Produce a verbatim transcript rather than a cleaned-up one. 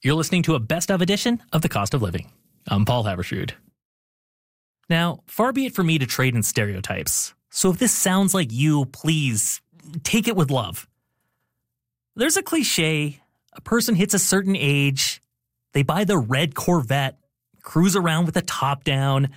You're listening to a best of edition of The Cost of Living. I'm Paul Haberstrood. Now, far be it for me to trade in stereotypes, so if this sounds like you, please take it with love. There's a cliche, a person hits a certain age, they buy the red Corvette, cruise around with the top down,